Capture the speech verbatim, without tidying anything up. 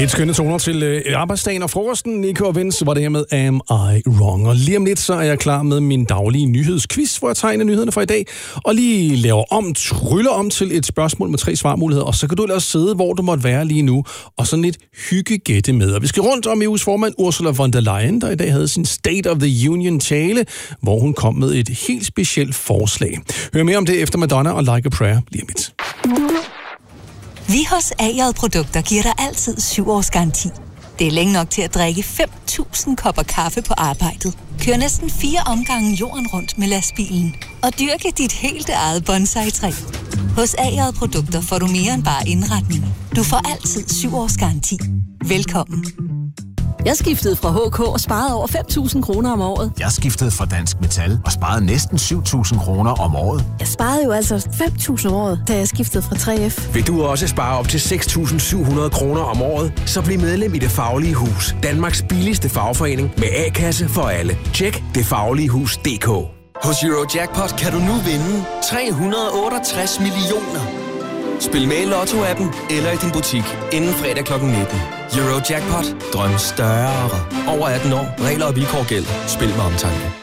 Lidt skønne toner til øh, arbejdsdagen og frokosten. Nico og Vince var det her med Am I Wrong? Og lige om lidt, så er jeg klar med min daglige nyhedsquiz, hvor jeg tegner nyhederne for i dag, og lige laver om, tryller om til et spørgsmål med tre svarmuligheder, og så kan du ellers sidde, hvor du måtte være lige nu, og sådan lidt hyggegætte med. Og vi skal rundt om E U's formand Ursula von der Leyen, der i dag havde sin State of the Union-tale, hvor hun kom med et helt specielt forslag. Hør mere om det efter Madonna og Like a Prayer lige om lidt. Vi hos A J Produkter giver dig altid syv års garanti. Det er længe nok til at drikke fem tusind kopper kaffe på arbejdet, køre næsten fire omgange jorden rundt med lastbilen og dyrke dit helt eget bonsai-træ. Hos A J Produkter får du mere end bare indretning. Du får altid syv års garanti. Velkommen. Jeg skiftede fra H K og sparede over fem tusind kroner om året. Jeg skiftede fra Dansk Metal og sparede næsten syv tusind kroner om året. Jeg sparede jo altså fem tusind om året, da jeg skiftede fra tre F. Vil du også spare op til seks tusind syv hundrede kroner om året? Så bliv medlem i Det Faglige Hus. Danmarks billigste fagforening med A-kasse for alle. Tjek det faglige hus punktum d k. Hos Eurojackpot kan du nu vinde tre hundrede otteogtres millioner. Spil med i Lotto-appen eller i din butik inden fredag klokken nitten. Eurojackpot. Drøm større. Over atten år. Regler og vilkår gælder. Spil med omtanke.